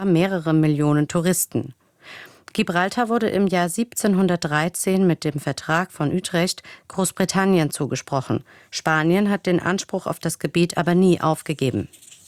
mehrere Millionen Touristen. Gibraltar wurde im Jahr 1713 mit dem Vertrag von Utrecht Großbritannien zugesprochen. Spanien hat den Anspruch auf das Gebiet aber nie aufgegeben.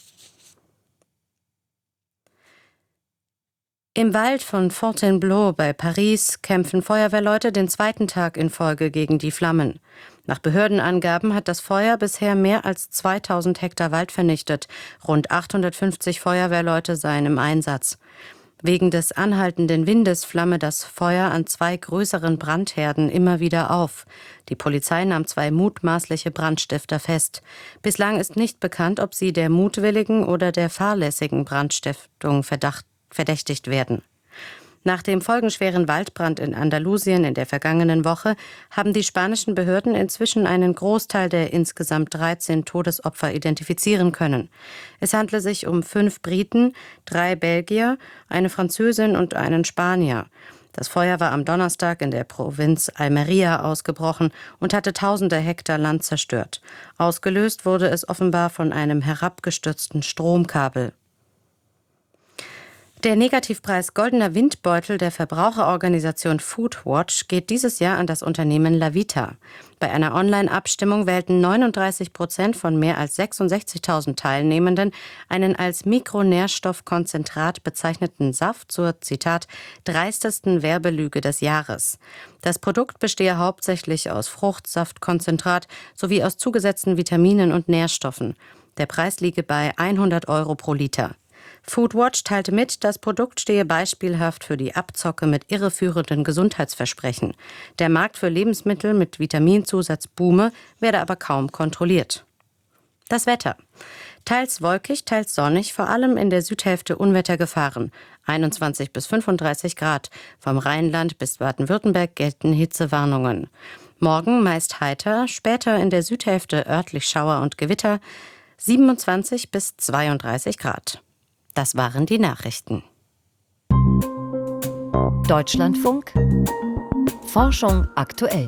Im Wald von Fontainebleau bei Paris kämpfen Feuerwehrleute den zweiten Tag in Folge gegen die Flammen. Nach Behördenangaben hat das Feuer bisher mehr als 2000 Hektar Wald vernichtet. Rund 850 Feuerwehrleute seien im Einsatz. Wegen des anhaltenden Windes flamme das Feuer an 2 größeren Brandherden immer wieder auf. Die Polizei nahm 2 mutmaßliche Brandstifter fest. Bislang ist nicht bekannt, ob sie der mutwilligen oder der fahrlässigen Brandstiftung verdächtigt werden. Nach dem folgenschweren Waldbrand in Andalusien in der vergangenen Woche haben die spanischen Behörden inzwischen einen Großteil der insgesamt 13 Todesopfer identifizieren können. Es handle sich um 5 Briten, 3 Belgier, eine Französin und einen Spanier. Das Feuer war am Donnerstag in der Provinz Almería ausgebrochen und hatte tausende Hektar Land zerstört. Ausgelöst wurde es offenbar von einem herabgestürzten Stromkabel. Der Negativpreis Goldener Windbeutel der Verbraucherorganisation Foodwatch geht dieses Jahr an das Unternehmen Lavita. Bei einer Online-Abstimmung wählten 39% von mehr als 66.000 Teilnehmenden einen als Mikronährstoffkonzentrat bezeichneten Saft zur, Zitat, dreistesten Werbelüge des Jahres. Das Produkt bestehe hauptsächlich aus Fruchtsaftkonzentrat sowie aus zugesetzten Vitaminen und Nährstoffen. Der Preis liege bei 100 € pro Liter. Foodwatch teilte mit, das Produkt stehe beispielhaft für die Abzocke mit irreführenden Gesundheitsversprechen. Der Markt für Lebensmittel mit Vitaminzusatz boome, werde aber kaum kontrolliert. Das Wetter. Teils wolkig, teils sonnig, vor allem in der Südhälfte Unwettergefahren. 21 bis 35 Grad. Vom Rheinland bis Baden-Württemberg gelten Hitzewarnungen. Morgen meist heiter, später in der Südhälfte örtlich Schauer und Gewitter. 27 bis 32 Grad. Das waren die Nachrichten. Deutschlandfunk. Forschung aktuell.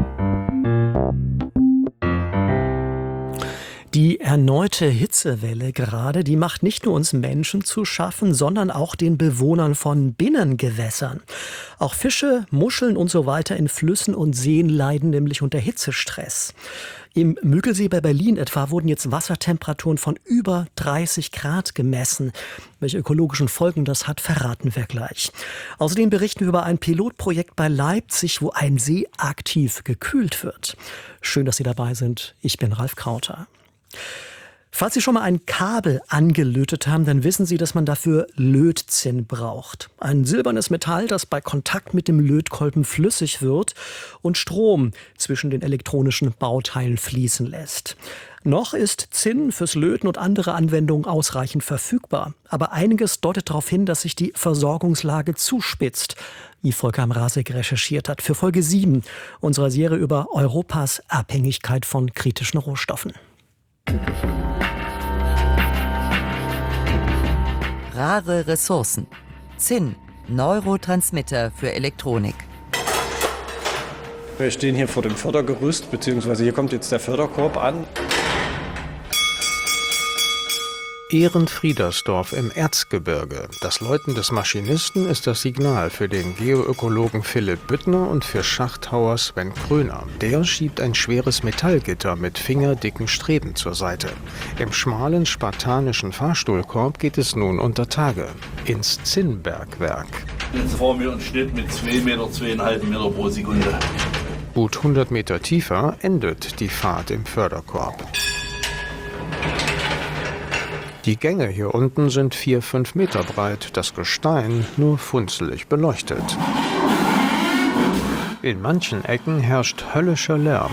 Die erneute Hitzewelle gerade, die macht nicht nur uns Menschen zu schaffen, sondern auch den Bewohnern von Binnengewässern. Auch Fische, Muscheln und so weiter in Flüssen und Seen leiden nämlich unter Hitzestress. Im Müggelsee bei Berlin etwa wurden jetzt Wassertemperaturen von über 30 Grad gemessen. Welche ökologischen Folgen das hat, verraten wir gleich. Außerdem berichten wir über ein Pilotprojekt bei Leipzig, wo ein See aktiv gekühlt wird. Schön, dass Sie dabei sind. Ich bin Ralf Krauter. Falls Sie schon mal ein Kabel angelötet haben, dann wissen Sie, dass man dafür Lötzinn braucht. Ein silbernes Metall, das bei Kontakt mit dem Lötkolben flüssig wird und Strom zwischen den elektronischen Bauteilen fließen lässt. Noch ist Zinn fürs Löten und andere Anwendungen ausreichend verfügbar. Aber einiges deutet darauf hin, dass sich die Versorgungslage zuspitzt, wie Volker Mrazek recherchiert hat für Folge 7 unserer Serie über Europas Abhängigkeit von kritischen Rohstoffen. Rare Ressourcen. Zinn, Neurotransmitter für Elektronik. Wir stehen hier vor dem Fördergerüst, beziehungsweise hier kommt jetzt der Förderkorb an. Ehrenfriedersdorf im Erzgebirge. Das Läuten des Maschinisten ist das Signal für den Geoökologen Philipp Büttner und für Schachthauer Sven Kröner. Der schiebt ein schweres Metallgitter mit fingerdicken Streben zur Seite. Im schmalen spartanischen Fahrstuhlkorb geht es nun unter Tage ins Zinnbergwerk. Jetzt fahren wir einen Schnitt mit 2,5 Meter pro Sekunde. Gut 100 Meter tiefer endet die Fahrt im Förderkorb. Die Gänge hier unten sind 4-5 Meter breit, das Gestein nur funzelig beleuchtet. In manchen Ecken herrscht höllischer Lärm.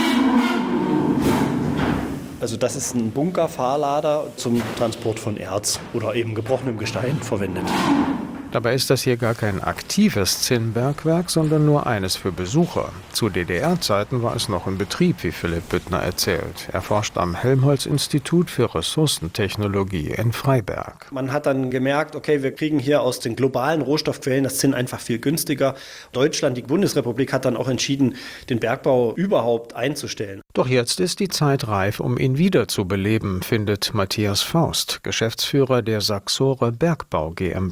Also das ist ein Bunkerfahrlader zum Transport von Erz oder eben gebrochenem Gestein verwendet. Dabei ist das hier gar kein aktives Zinnbergwerk, sondern nur eines für Besucher. Zu DDR-Zeiten war es noch in Betrieb, wie Philipp Büttner erzählt. Er forscht am Helmholtz-Institut für Ressourcentechnologie in Freiberg. Man hat dann gemerkt, okay, wir kriegen hier aus den globalen Rohstoffquellen das Zinn einfach viel günstiger. Deutschland, die Bundesrepublik, hat dann auch entschieden, den Bergbau überhaupt einzustellen. Doch jetzt ist die Zeit reif, um ihn wiederzubeleben, findet Matthias Faust, Geschäftsführer der Saxore Bergbau GmbH.